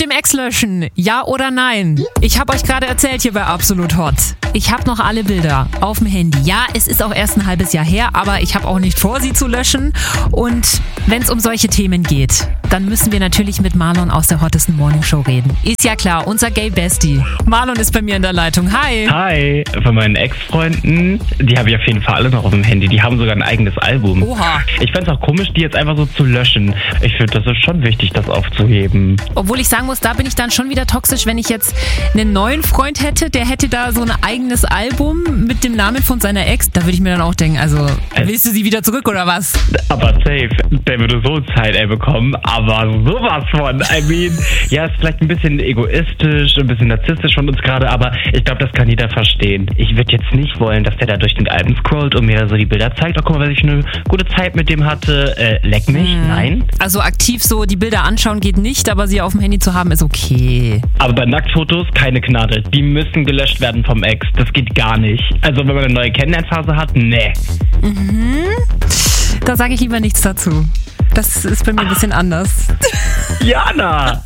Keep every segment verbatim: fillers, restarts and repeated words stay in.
dem Ex löschen, ja oder nein? Ich habe euch gerade erzählt hier bei Absolut Hot. Ich habe noch alle Bilder auf dem Handy. Ja, es ist auch erst ein halbes Jahr her, aber ich habe auch nicht vor, sie zu löschen. Und wenn es um solche Themen geht, dann müssen wir natürlich mit Marlon aus der Hottesten Morning Show reden. Ist ja klar, unser Gay Bestie. Marlon ist bei mir in der Leitung. Hi. Hi. Von meinen Ex-Freunden, die habe ich auf jeden Fall alle noch auf dem Handy. Die haben sogar ein eigenes Album. Oha. Ich fände es auch komisch, die jetzt einfach so zu löschen. Ich finde, das ist schon wichtig, das aufzuheben. Obwohl ich sagen muss, da bin ich dann schon wieder toxisch, wenn ich jetzt einen neuen Freund hätte, der hätte da so ein eigenes Album mit dem Namen von seiner Ex. Da würde ich mir dann auch denken, also willst du sie wieder zurück oder was? Aber safe, der würde so Zeit ey, bekommen, aber sowas von. I mean, ja, ist vielleicht ein bisschen egoistisch, ein bisschen narzisstisch von uns gerade, aber ich glaube, das kann jeder verstehen. Ich würde jetzt nicht wollen, dass der da durch den Alben scrollt und mir da so die Bilder zeigt. Oh, guck mal, was ich eine gute Zeit mit dem hatte. Äh, leck mich, hm. Nein. Also aktiv so die Bilder anschauen geht nicht, aber sie auf dem Handy zu haben ist okay. Aber bei Nacktfotos keine Gnade. Die müssen gelöscht werden vom Ex. Das geht gar nicht. Also wenn man eine neue Kennenlernphase hat, nee. Mhm. Da sage ich lieber nichts dazu. Das ist bei mir ein bisschen anders. Jana!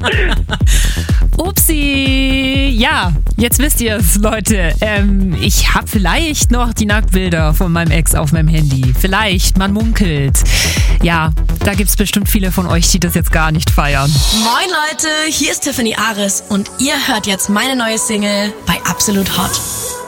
Upsi! Ja, jetzt wisst ihr es, Leute. Ähm, ich habe vielleicht noch die Nacktbilder von meinem Ex auf meinem Handy. Vielleicht, man munkelt. Ja, da gibt's bestimmt viele von euch, die das jetzt gar nicht feiern. Moin Leute, hier ist Tiffany Aris und ihr hört jetzt meine neue Single bei Absolut Hot.